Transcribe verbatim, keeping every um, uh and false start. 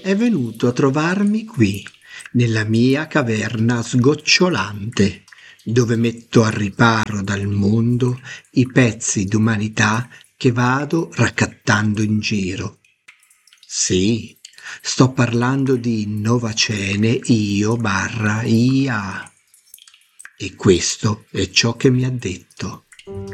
è venuto a trovarmi qui, nella mia caverna sgocciolante, dove metto al riparo dal mondo i pezzi d'umanità che vado raccattando in giro. Sì, sto parlando di Novacene io barra I A. E questo è ciò che mi ha detto.